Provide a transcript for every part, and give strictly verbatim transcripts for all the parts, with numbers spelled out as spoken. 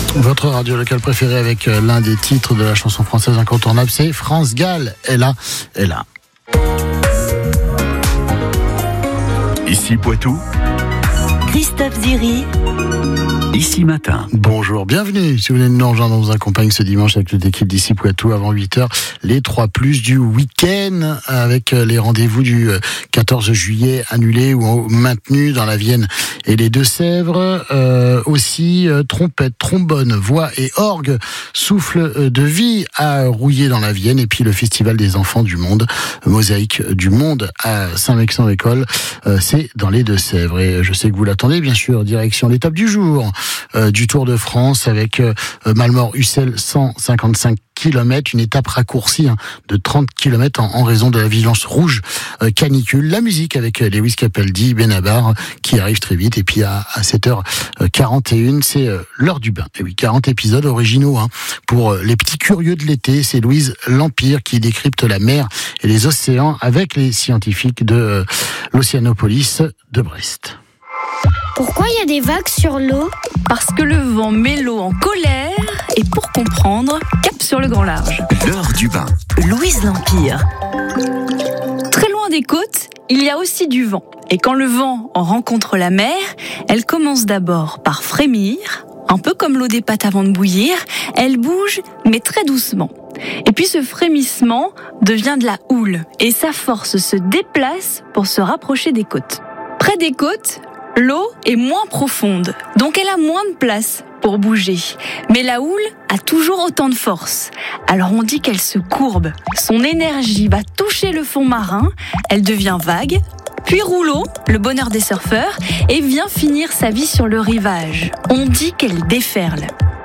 Votre radio locale préférée avec l'un des titres de la chanson française incontournable, c'est France Gall. Et là, et là. Ici Poitou. Christophe Ziri. Ici Matin. Bonjour, bienvenue. Si vous venez de nous rejoindre, on vous accompagne ce dimanche avec l'équipe d'Ici Poitou avant huit heures. Les trois plus du week-end avec les rendez-vous du quatorze juillet annulés ou maintenus dans la Vienne et les Deux-Sèvres. Euh, aussi, euh, trompette, trombone, voix et orgue, souffle de vie à rouiller dans la Vienne. Et puis le Festival des enfants du monde, Mosaïque du monde à Saint-Mexan-l'École. Euh, c'est dans les Deux-Sèvres. Et je sais que vous l'attendez, bien sûr, direction l'étape du jour. Euh, du Tour de France avec euh, Malmort-Ussel, cent cinquante-cinq kilomètres, une étape raccourcie hein, de trente kilomètres en, en raison de la vigilance rouge euh, canicule. La musique avec euh, Lewis Capaldi, Benabar qui arrive très vite. Et puis à, à sept heures quarante et une, c'est euh, l'heure du bain. Et oui, quarante épisodes originaux hein, pour euh, les petits curieux de l'été. C'est Louise Lampire qui décrypte la mer et les océans avec les scientifiques de euh, l'Océanopolis de Brest. Pourquoi il y a des vagues sur l'eau ? Parce que le vent met l'eau en colère et pour comprendre, cap sur le grand large. L'heure du bain. Louise Lampire. Très loin des côtes, il y a aussi du vent. Et quand le vent en rencontre la mer, elle commence d'abord par frémir, un peu comme l'eau des pâtes avant de bouillir. Elle bouge, mais très doucement. Et puis ce frémissement devient de la houle et sa force se déplace pour se rapprocher des côtes. Près des côtes, l'eau est moins profonde, donc elle a moins de place pour bouger. Mais la houle a toujours autant de force. Alors on dit qu'elle se courbe. Son énergie va toucher le fond marin, elle devient vague, puis rouleau, le bonheur des surfeurs, et vient finir sa vie sur le rivage. On dit qu'elle déferle.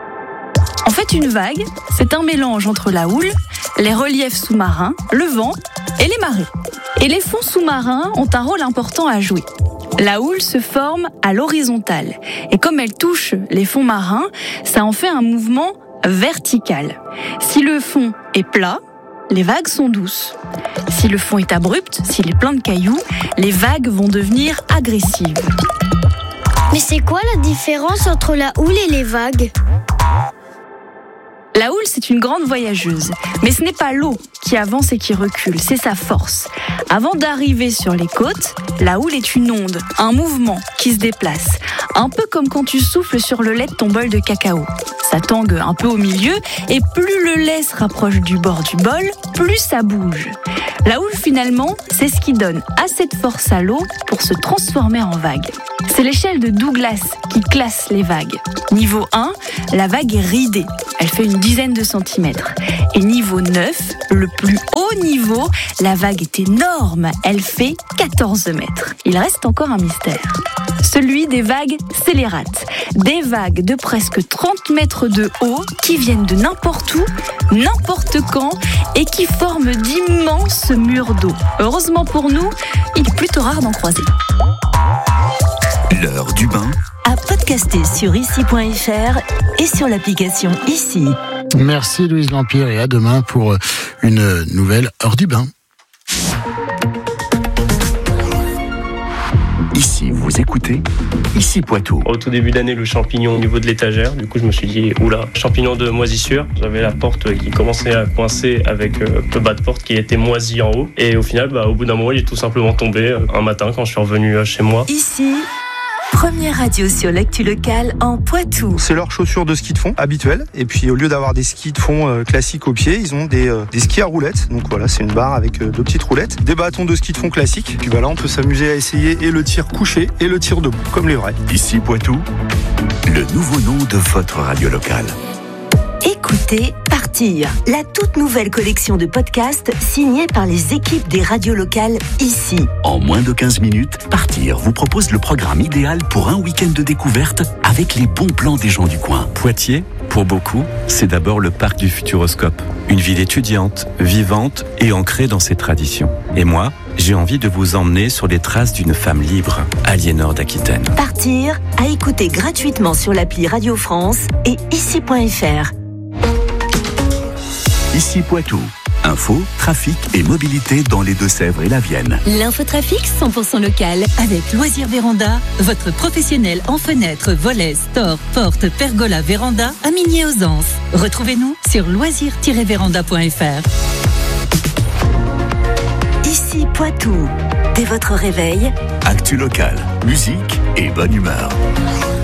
En fait, une vague, c'est un mélange entre la houle, les reliefs sous-marins, le vent et les marées. Et les fonds sous-marins ont un rôle important à jouer. La houle se forme à l'horizontale et comme elle touche les fonds marins, ça en fait un mouvement vertical. Si le fond est plat, les vagues sont douces. Si le fond est abrupt, s'il est plein de cailloux, les vagues vont devenir agressives. Mais c'est quoi la différence entre la houle et les vagues ? La houle, c'est une grande voyageuse. Mais ce n'est pas l'eau qui avance et qui recule, c'est sa force. Avant d'arriver sur les côtes, la houle est une onde, un mouvement qui se déplace. Un peu comme quand tu souffles sur le lait de ton bol de cacao. Ça tangue un peu au milieu et plus le lait se rapproche du bord du bol, plus ça bouge. La houle, finalement, c'est ce qui donne assez de force à l'eau pour se transformer en vague. C'est l'échelle de Douglas qui classe les vagues. Niveau un, la vague est ridée. Elle fait une dizaine de centimètres. Et niveau neuf, le plus haut niveau, la vague est énorme. Elle fait quatorze mètres. Il reste encore un mystère. Celui des vagues scélérates. Des vagues de presque trente mètres de haut qui viennent de n'importe où, n'importe quand et qui forment d'immenses murs d'eau. Heureusement pour nous, il est plutôt rare d'en croiser. L'heure du bain. À podcaster sur ici point f r et sur l'application Ici. Merci Louise Lampire et à demain pour une nouvelle heure du bain. Ici, vous écoutez Ici Poitou. Au tout début d'année, le champignon au niveau de l'étagère. Du coup, je me suis dit, oula, champignon de moisissure. J'avais la porte qui commençait à coincer avec euh, le bas de porte qui était moisi en haut. Et au final, bah, au bout d'un moment, il est tout simplement tombé euh, un matin quand je suis revenu euh, chez moi. Ici, première radio sur l'actu locale en Poitou. C'est leurs chaussures de ski de fond habituelles. Et puis au lieu d'avoir des skis de fond euh, classiques au pied, ils ont des, euh, des skis à roulettes. Donc voilà, c'est une barre avec euh, deux petites roulettes. Des bâtons de ski de fond classiques. Puis bah là, on peut s'amuser à essayer et le tir couché et le tir debout, comme les vrais. Ici Poitou, le nouveau nom de votre radio locale. Écoutez Partir, la toute nouvelle collection de podcasts signée par les équipes des radios locales Ici. En moins de quinze minutes, Partir vous propose le programme idéal pour un week-end de découverte avec les bons plans des gens du coin. Poitiers, pour beaucoup, c'est d'abord le parc du Futuroscope. Une ville étudiante, vivante et ancrée dans ses traditions. Et moi, j'ai envie de vous emmener sur les traces d'une femme libre, Aliénor d'Aquitaine. Partir, à écouter gratuitement sur l'appli Radio France et ici point f r. Ici Poitou, Info, trafic et mobilité dans les Deux-Sèvres et la Vienne. L'infotrafic cent pour cent local avec Loisirs Véranda, votre professionnel en fenêtres, volets, stores, portes, pergola, véranda à Migné-aux-Anses. Retrouvez-nous sur loisirs tiret véranda point f r. Ici Poitou. Dès votre réveil, Actu local, musique et bonne humeur.